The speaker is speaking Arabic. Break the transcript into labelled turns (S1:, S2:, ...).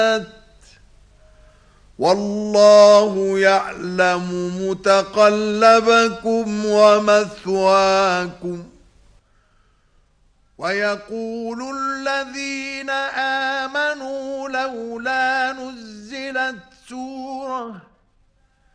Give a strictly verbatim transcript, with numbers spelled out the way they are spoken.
S1: والله يعلم متقلبكم ومثواكم. ويقول الذين آمنوا لولا نزلت سورة